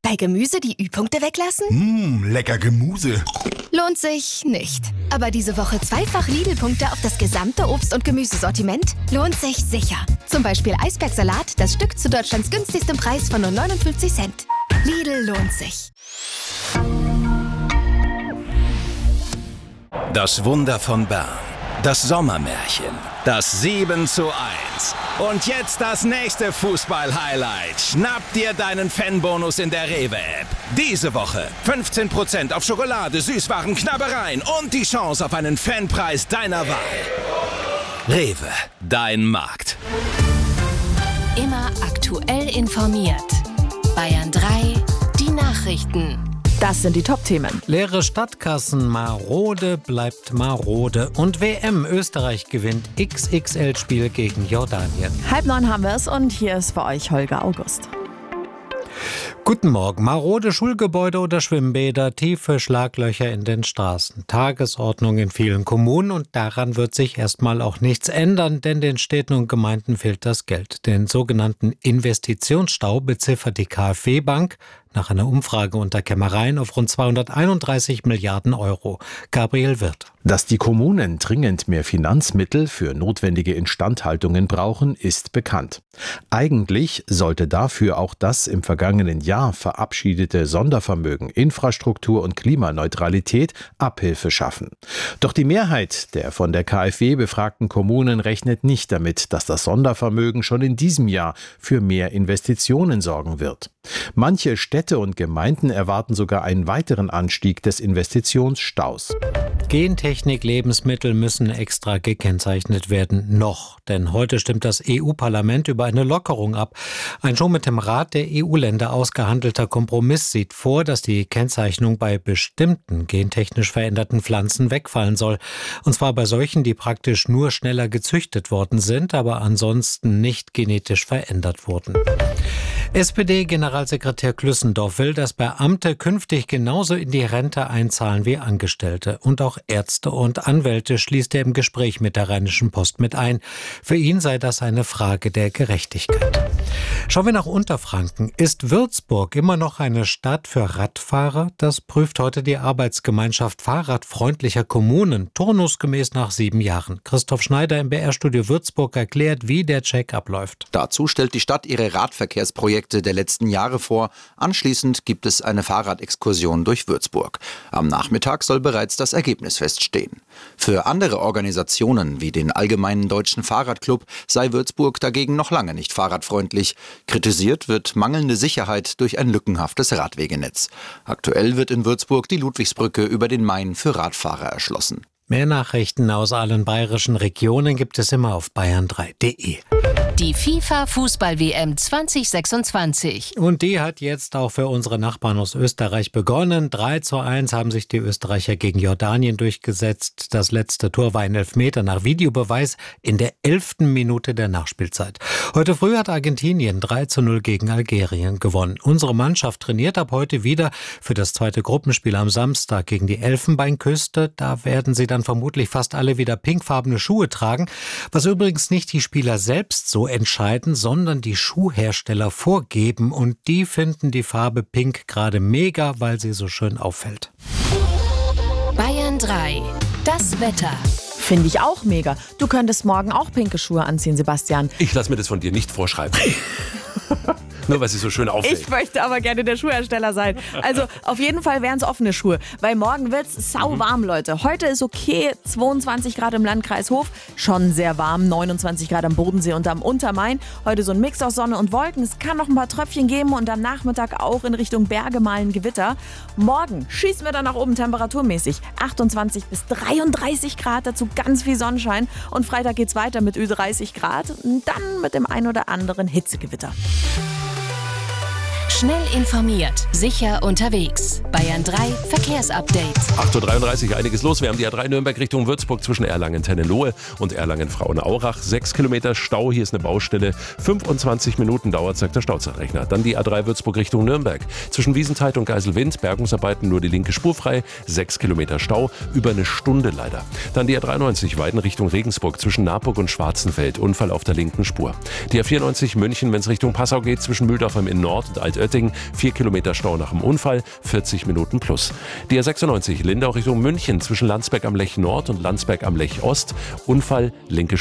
Bei Gemüse die Ü-Punkte weglassen? Lecker Gemüse. Lohnt sich nicht. Aber diese Woche zweifach Lidl-Punkte auf das gesamte Obst- und Gemüsesortiment lohnt sich sicher. Zum Beispiel Eisbergsalat, das Stück zu Deutschlands günstigstem Preis von nur 59 Cent. Lidl lohnt sich. Das Wunder von Bern. Das Sommermärchen. Das 7:1. Und jetzt das nächste Fußball-Highlight. Schnapp dir deinen Fanbonus in der Rewe-App. Diese Woche 15% auf Schokolade, Süßwaren, Knabbereien und die Chance auf einen Fanpreis deiner Wahl. Rewe, dein Markt. Immer aktuell informiert. Bayern 3, die Nachrichten. Das sind die Top-Themen. Leere Stadtkassen, marode bleibt marode. Und WM, Österreich gewinnt XXL-Spiel gegen Jordanien. 8:30 haben wir es und hier ist für euch Holger August. Guten Morgen. Marode Schulgebäude oder Schwimmbäder, tiefe Schlaglöcher in den Straßen, Tagesordnung in vielen Kommunen und daran wird sich erstmal auch nichts ändern, denn den Städten und Gemeinden fehlt das Geld. Den sogenannten Investitionsstau beziffert die KfW-Bank nach einer Umfrage unter Kämmereien auf rund 231 Milliarden Euro. Gabriel Wirth. Dass die Kommunen dringend mehr Finanzmittel für notwendige Instandhaltungen brauchen, ist bekannt. Eigentlich sollte dafür auch das im vergangenen Jahr verabschiedete Sondervermögen Infrastruktur und Klimaneutralität Abhilfe schaffen. Doch die Mehrheit der von der KfW befragten Kommunen rechnet nicht damit, dass das Sondervermögen schon in diesem Jahr für mehr Investitionen sorgen wird. Manche Städte und Gemeinden erwarten sogar einen weiteren Anstieg des Investitionsstaus. Gentechnik, Lebensmittel müssen extra gekennzeichnet werden. Noch. Denn heute stimmt das EU-Parlament über eine Lockerung ab. Ein schon mit dem Rat der EU-Länder ausgehandelter Kompromiss sieht vor, dass die Kennzeichnung bei bestimmten gentechnisch veränderten Pflanzen wegfallen soll. Und zwar bei solchen, die praktisch nur schneller gezüchtet worden sind, aber ansonsten nicht genetisch verändert wurden. SPD-Generalsekretär Klüssendorf will, dass Beamte künftig genauso in die Rente einzahlen wie Angestellte. Und auch Ärzte und Anwälte schließt er im Gespräch mit der Rheinischen Post mit ein. Für ihn sei das eine Frage der Gerechtigkeit. Schauen wir nach Unterfranken. Ist Würzburg immer noch eine Stadt für Radfahrer? Das prüft heute die Arbeitsgemeinschaft fahrradfreundlicher Kommunen, turnusgemäß nach 7 Jahren. Christoph Schneider im BR-Studio Würzburg erklärt, wie der Check abläuft. Dazu stellt die Stadt ihre Radverkehrsprojekte der letzten Jahre vor. Anschließend gibt es eine Fahrradexkursion durch Würzburg. Am Nachmittag soll bereits das Ergebnis feststehen. Für andere Organisationen wie den Allgemeinen Deutschen Fahrradclub sei Würzburg dagegen noch lange nicht fahrradfreundlich. Kritisiert wird mangelnde Sicherheit durch ein lückenhaftes Radwegenetz. Aktuell wird in Würzburg die Ludwigsbrücke über den Main für Radfahrer erschlossen. Mehr Nachrichten aus allen bayerischen Regionen gibt es immer auf bayern3.de. Die FIFA-Fußball-WM 2026. Und die hat jetzt auch für unsere Nachbarn aus Österreich begonnen. 3:1 haben sich die Österreicher gegen Jordanien durchgesetzt. Das letzte Tor war ein Elfmeter nach Videobeweis in der 11. Minute der Nachspielzeit. Heute früh hat Argentinien 3:0 gegen Algerien gewonnen. Unsere Mannschaft trainiert ab heute wieder für das zweite Gruppenspiel am Samstag gegen die Elfenbeinküste. Da werden sie dann vermutlich fast alle wieder pinkfarbene Schuhe tragen. Was übrigens nicht die Spieler selbst so entscheiden, sondern die Schuhhersteller vorgeben. Und die finden die Farbe Pink gerade mega, weil sie so schön auffällt. Bayern 3, das Wetter. Finde ich auch mega. Du könntest morgen auch pinke Schuhe anziehen, Sebastian. Ich lasse mir das von dir nicht vorschreiben. Nur weil sie so schön auffällt. Ich möchte aber gerne der Schuhhersteller sein. Also auf jeden Fall wären es offene Schuhe, weil morgen wird es sauwarm, Leute. Heute ist okay, 22 Grad im Landkreis Hof, schon sehr warm, 29 Grad am Bodensee und am Untermain. Heute so ein Mix aus Sonne und Wolken. Es kann noch ein paar Tröpfchen geben und am Nachmittag auch in Richtung Berge mal ein Gewitter. Morgen schießen wir dann nach oben temperaturmäßig. 28 bis 33 Grad, dazu ganz viel Sonnenschein. Und Freitag geht's weiter mit Ü30 Grad und dann mit dem ein oder anderen Hitzegewitter. Schnell informiert, sicher unterwegs. Bayern 3 Verkehrsupdate. 8:33 Uhr, einiges los. Wir haben die A3 Nürnberg Richtung Würzburg zwischen Erlangen-Tennenlohe und Erlangen-Frauenaurach. 6 Kilometer Stau, hier ist eine Baustelle. 25 Minuten dauert, sagt der Stauzeitrechner. Dann die A3 Würzburg Richtung Nürnberg. Zwischen Wiesentheit und Geiselwind, Bergungsarbeiten, nur die linke Spur frei. 6 Kilometer Stau, über eine Stunde leider. Dann die A93 Weiden Richtung Regensburg zwischen Naburg und Schwarzenfeld. Unfall auf der linken Spur. Die A94 München, wenn es Richtung Passau geht, zwischen Mühldorf am Inn Nord und Altötting. Altötting, 4 Kilometer Stau nach dem Unfall, 40 Minuten plus. Die A96 Lindau Richtung München zwischen Landsberg am Lech Nord und Landsberg am Lech Ost, Unfall, linke